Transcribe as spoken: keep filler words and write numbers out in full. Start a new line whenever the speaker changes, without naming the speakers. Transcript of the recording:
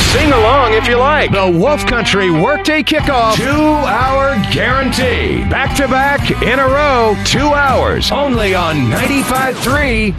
Sing along if you like.
The Wolf Country Workday Kickoff.
Two-hour guarantee.
Back to back in a row, two hours.
Only on ninety-five point three